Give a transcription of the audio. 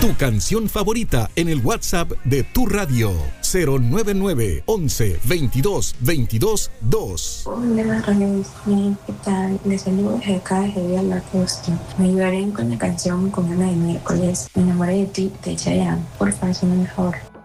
tu canción favorita en el WhatsApp de tu radio 099 11 22 22 2. Hola, Radio Disney, ¿qué tal? Les saludo desde acá, desde Vía La Costa. Me ayudarán con la canción Con Ana de Miércoles. Me enamoré de ti, de Chayanne. Por favor, hazme un favor.